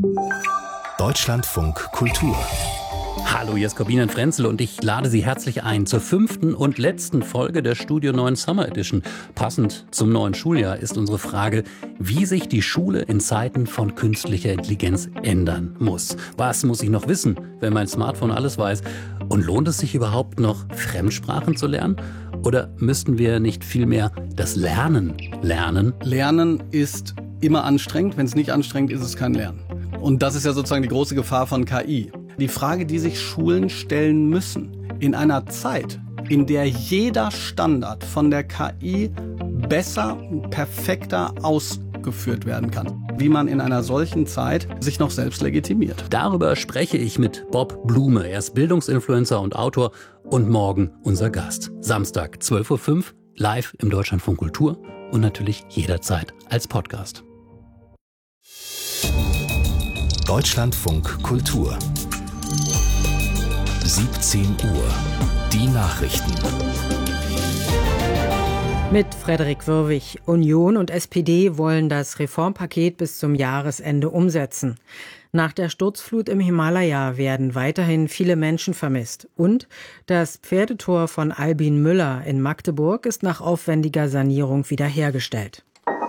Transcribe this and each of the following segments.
Deutschlandfunk Kultur. Hallo, hier ist Corbinian Frenzel und ich lade Sie herzlich ein zur 5. und letzten Folge der Studio 9 Summer Edition. Passend zum neuen Schuljahr ist unsere Frage, wie sich die Schule in Zeiten von künstlicher Intelligenz ändern muss. Was muss ich noch wissen, wenn mein Smartphone alles weiß? Und lohnt es sich überhaupt noch, Fremdsprachen zu lernen? Oder müssten wir nicht vielmehr das Lernen lernen? Lernen ist immer anstrengend. Wenn es nicht anstrengend ist, ist es kein Lernen. Und das ist ja sozusagen die große Gefahr von KI. Die Frage, die sich Schulen stellen müssen, in einer Zeit, in der jeder Standard von der KI besser und perfekter ausgeführt werden kann. Wie man in einer solchen Zeit sich noch selbst legitimiert. Darüber spreche ich mit Bob Blume. Er ist Bildungsinfluencer und Autor und morgen unser Gast. Samstag, 12.05 Uhr, live im Deutschlandfunk Kultur und natürlich jederzeit als Podcast. Deutschlandfunk Kultur. 17 Uhr. Die Nachrichten. Mit Frederik Wirwig. Union und SPD wollen das Reformpaket bis zum Jahresende umsetzen. Nach der Sturzflut im Himalaya werden weiterhin viele Menschen vermisst. Und das Pferdetor von Albin Müller in Magdeburg ist nach aufwendiger Sanierung wiederhergestellt.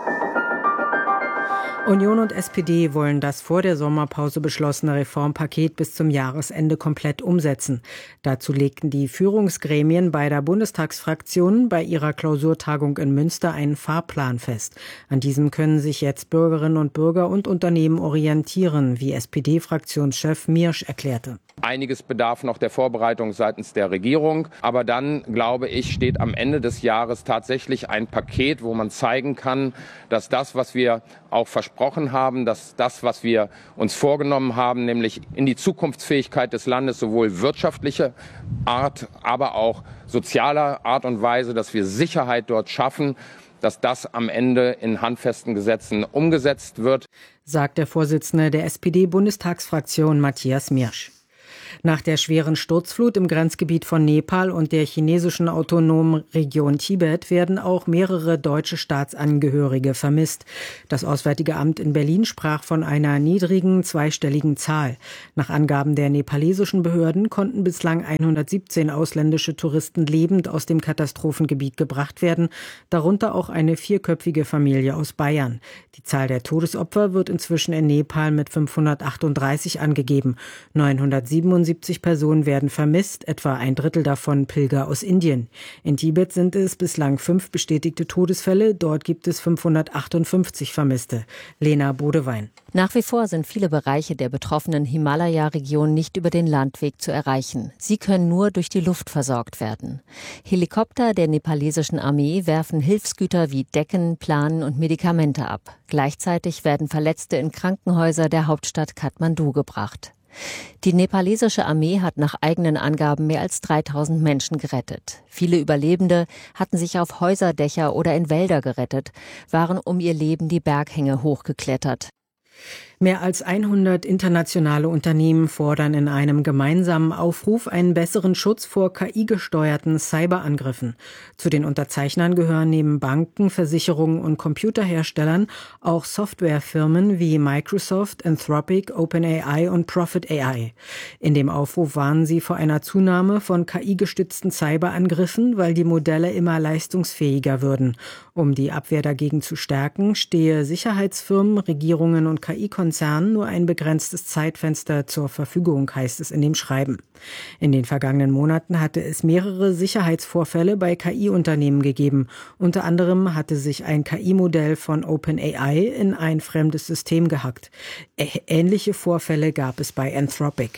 Union und SPD wollen das vor der Sommerpause beschlossene Reformpaket bis zum Jahresende komplett umsetzen. Dazu legten die Führungsgremien beider Bundestagsfraktionen bei ihrer Klausurtagung in Münster einen Fahrplan fest. An diesem können sich jetzt Bürgerinnen und Bürger und Unternehmen orientieren, wie SPD-Fraktionschef Miersch erklärte. Einiges bedarf noch der Vorbereitung seitens der Regierung. Aber dann, glaube ich, steht am Ende des Jahres tatsächlich ein Paket, wo man zeigen kann, dass das, was wir auch versprochen haben, dass das, was wir uns vorgenommen haben, nämlich in die Zukunftsfähigkeit des Landes, sowohl wirtschaftliche Art, aber auch sozialer Art und Weise, dass wir Sicherheit dort schaffen, dass das am Ende in handfesten Gesetzen umgesetzt wird, sagt der Vorsitzende der SPD-Bundestagsfraktion Matthias Miersch. Nach der schweren Sturzflut im Grenzgebiet von Nepal und der chinesischen autonomen Region Tibet werden auch mehrere deutsche Staatsangehörige vermisst. Das Auswärtige Amt in Berlin sprach von einer niedrigen zweistelligen Zahl. Nach Angaben der nepalesischen Behörden konnten bislang 117 ausländische Touristen lebend aus dem Katastrophengebiet gebracht werden, darunter auch eine 4-köpfige Familie aus Bayern. Die Zahl der Todesopfer wird inzwischen in Nepal mit 538 angegeben. 977 Personen werden vermisst, etwa ein Drittel davon Pilger aus Indien. In Tibet sind es bislang 5 bestätigte Todesfälle, dort gibt es 558 Vermisste. Lena Bodewein. Nach wie vor sind viele Bereiche der betroffenen Himalaya-Region nicht über den Landweg zu erreichen. Sie können nur durch die Luft versorgt werden. Helikopter der nepalesischen Armee werfen Hilfsgüter wie Decken, Planen und Medikamente ab. Gleichzeitig werden Verletzte in Krankenhäuser der Hauptstadt Kathmandu gebracht. Die nepalesische Armee hat nach eigenen Angaben mehr als 3000 Menschen gerettet. Viele Überlebende hatten sich auf Häuserdächer oder in Wälder gerettet, waren um ihr Leben die Berghänge hochgeklettert. Mehr als 100 internationale Unternehmen fordern in einem gemeinsamen Aufruf einen besseren Schutz vor KI-gesteuerten Cyberangriffen. Zu den Unterzeichnern gehören neben Banken, Versicherungen und Computerherstellern auch Softwarefirmen wie Microsoft, Anthropic, OpenAI und Prophet AI. In dem Aufruf warnen sie vor einer Zunahme von KI-gestützten Cyberangriffen, weil die Modelle immer leistungsfähiger würden. Um die Abwehr dagegen zu stärken, stehe Sicherheitsfirmen, Regierungen und KI-Konzernen nur ein begrenztes Zeitfenster zur Verfügung, heißt es in dem Schreiben. In den vergangenen Monaten hatte es mehrere Sicherheitsvorfälle bei KI-Unternehmen gegeben. Unter anderem hatte sich ein KI-Modell von OpenAI in ein fremdes System gehackt. Ähnliche Vorfälle gab es bei Anthropic.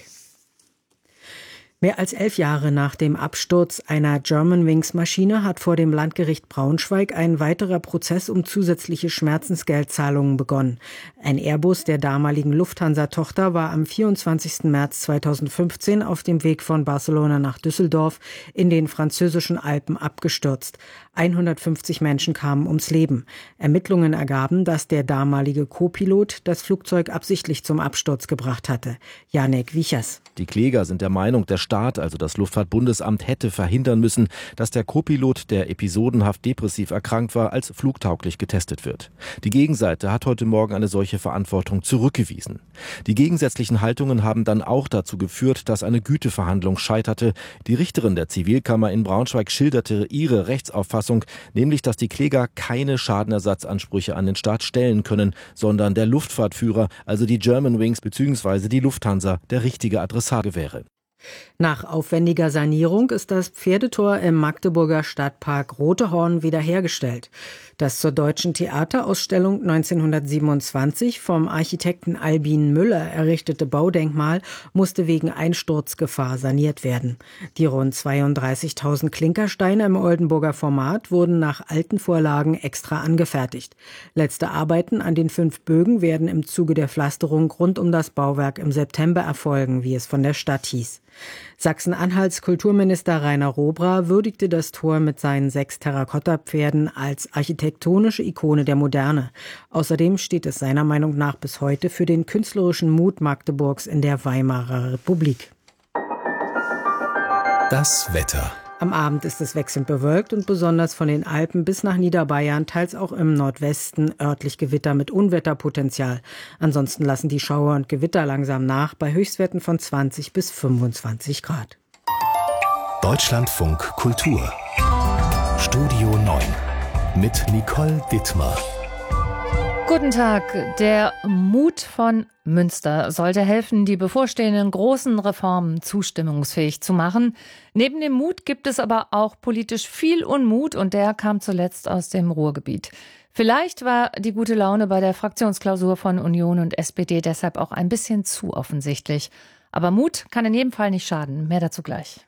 Mehr als 11 Jahre nach dem Absturz einer Germanwings-Maschine hat vor dem Landgericht Braunschweig ein weiterer Prozess um zusätzliche Schmerzensgeldzahlungen begonnen. Ein Airbus der damaligen Lufthansa-Tochter war am 24. März 2015 auf dem Weg von Barcelona nach Düsseldorf in den französischen Alpen abgestürzt. 150 Menschen kamen ums Leben. Ermittlungen ergaben, dass der damalige Co-Pilot das Flugzeug absichtlich zum Absturz gebracht hatte. Janek Wichers. Die Kläger sind der Meinung, der Start Staat, also das Luftfahrtbundesamt, hätte verhindern müssen, dass der Co-Pilot, der episodenhaft depressiv erkrankt war, als flugtauglich getestet wird. Die Gegenseite hat heute Morgen eine solche Verantwortung zurückgewiesen. Die gegensätzlichen Haltungen haben dann auch dazu geführt, dass eine Güteverhandlung scheiterte. Die Richterin der Zivilkammer in Braunschweig schilderte ihre Rechtsauffassung, nämlich, dass die Kläger keine Schadenersatzansprüche an den Staat stellen können, sondern der Luftfahrtführer, also die Germanwings bzw. die Lufthansa, der richtige Adressat wäre. Nach aufwendiger Sanierung ist das Pferdetor im Magdeburger Stadtpark Rotehorn wiederhergestellt. Das zur Deutschen Theaterausstellung 1927 vom Architekten Albin Müller errichtete Baudenkmal musste wegen Einsturzgefahr saniert werden. Die rund 32.000 Klinkersteine im Oldenburger Format wurden nach alten Vorlagen extra angefertigt. Letzte Arbeiten an den 5 Bögen werden im Zuge der Pflasterung rund um das Bauwerk im September erfolgen, wie es von der Stadt hieß. Sachsen-Anhalts Kulturminister Rainer Robra würdigte das Tor mit seinen 6 Terrakotta-Pferden als architektonische Ikone der Moderne. Außerdem steht es seiner Meinung nach bis heute für den künstlerischen Mut Magdeburgs in der Weimarer Republik. Das Wetter. Am Abend ist es wechselnd bewölkt und besonders von den Alpen bis nach Niederbayern, teils auch im Nordwesten, örtlich Gewitter mit Unwetterpotenzial. Ansonsten lassen die Schauer und Gewitter langsam nach, bei Höchstwerten von 20 bis 25 Grad. Deutschlandfunk Kultur. Studio 9 mit Nicole Dittmar. Guten Tag. Der Mut von Münster sollte helfen, die bevorstehenden großen Reformen zustimmungsfähig zu machen. Neben dem Mut gibt es aber auch politisch viel Unmut und der kam zuletzt aus dem Ruhrgebiet. Vielleicht war die gute Laune bei der Fraktionsklausur von Union und SPD deshalb auch ein bisschen zu offensichtlich. Aber Mut kann in jedem Fall nicht schaden. Mehr dazu gleich.